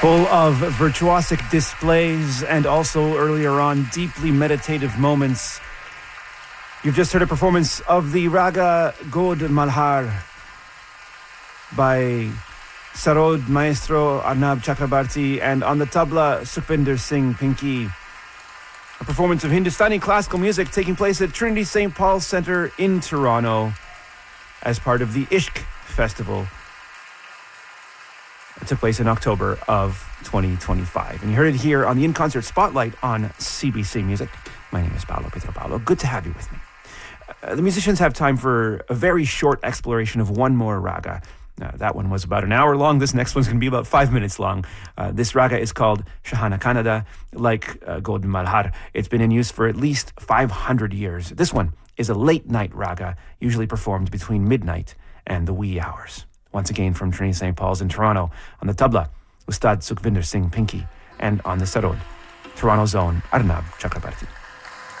Full of virtuosic displays and also earlier on deeply meditative moments. You've just heard a performance of the Raga God Malhar by Sarod Maestro Arnab Chakrabarti and on the tabla Sukhvinder Singh Pinky. A performance of Hindustani classical music taking place at Trinity St. Paul's Centre in Toronto as part of the Ishq Festival. It took place in October of 2025. And you heard it here on the In Concert Spotlight on CBC Music. My name is Paolo Pedro Paolo. Good to have you with me. The musicians have time for a very short exploration of one more raga. That one was about an hour long. This next one's going to be about 5 minutes long. This raga is called Shahana Kannada, like God Malhar. It's been in use for at least 500 years. This one is a late night raga, usually performed between midnight and the wee hours. Once again from Trinity St. Paul's in Toronto, on the tabla, Ustad Sukhvinder Singh Pinky, and on the sarod, Toronto's own Arnab Chakrabarti.